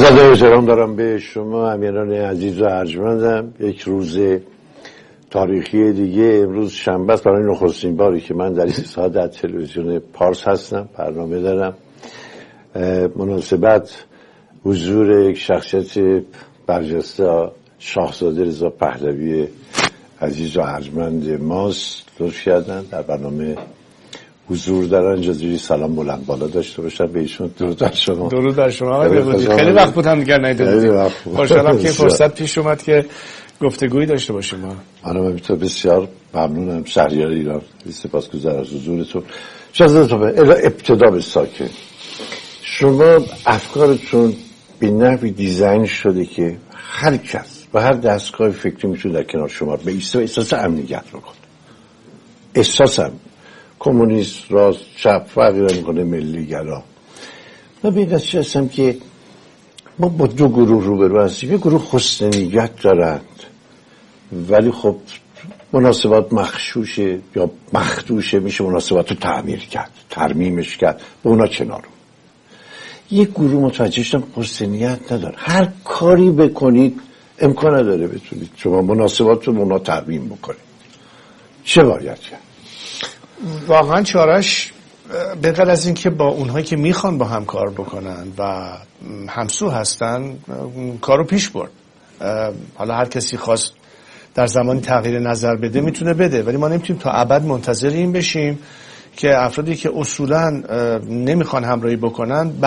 از ادب احترام دارم به شما امیران عزیز و ارجمندم. یک روز تاریخی دیگه امروز شنبه است، برای نخستین باری که من در این ساعت در تلویزیون پارس هستم، برنامه دارم. مناسبت حضور یک شخصیت برجسته شاهزاده رضا پهلوی عزیز و ارجمند ماست لطف کردن در برنامه حضور دارن. اجازه سلام بلند بالا داشته باشم به ایشون. درود بر شما. درود بر شما. خیلی وقت بود هم دیگر ندیدیم. خوشحالم که فرصت پیش اومد که گفتگویی داشته باشیم. منم بسیار ممنونم. شهریار ایران، سپاسگزارم از حضورتون. شاهزاده ابتدا به ساکن، شما افکارتون به نحوی دیزاین شده که هر کس و هر دستگاه فکری میتونه در کنار شما به احساس امنیت رو کنه. احساسم کمونیست، راست، چپ فرقی نمیکنه، ملی گرا. من به این نتیجه هستم که ما با دو گروه روبرو هستیم. یک گروه حسن نیت دارند ولی خب مناسبات مخشوشه یا مخدوشه، میشه مناسبات رو تعمیر کرد، ترمیمش کرد، به اونا کنار. یک گروه متوجه شدن حسن نیت نداره، هر کاری بکنید امکان نداره بتونید شما مناسبات رو اونا ترمیم بکنید. چه باید کرد؟ واقعا چارش به غیر از این که با اونهایی که میخوان با هم کار بکنن و همسو هستن کارو پیش برد. حالا هر کسی خواست در زمانی تغییر نظر بده میتونه بده، ولی ما نمیتونیم تا ابد منتظر این بشیم که افرادی که اصولا نمیخوان همراهی بکنن